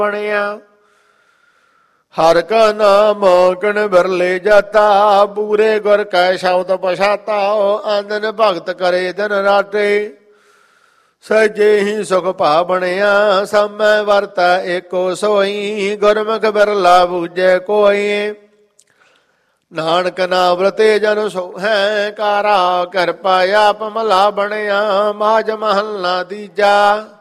ਬਣਿਆ। ਹਰ ਕਾ ਨਾਮ ਕਣ ਬਿਰਲੇ ਜਾਤਾ, ਪੂਰੇ ਗੁਰ ਕੈ ਸ਼ਬਦ ਪਛਾਤਾ। ਆਨੰਦ ਭਗਤ ਕਰੇ ਦਿਨ ਰਾਤੇ, ਸਹਿਜੇ ਹੀ ਸੁਖ ਭਾ ਬਣਿਆ। ਸਮੈ ਵਰਤੈ ਏਕੋ ਸੋਈ, ਗੁਰਮੁਖ ਬਿਰਲਾ ਬੂਝੈ ਕੋਈ। ਨਾਨਕ ਨਾਮ ਰਤੇ ਜਨ ਸੋਹੈ, ਕਾਰਾ ਕਿਰਪਾ ਆਪ ਮਲਾ ਬਣਿਆ। ਮਾਝ ਮਹੱਲਾ ਤੀਜਾ।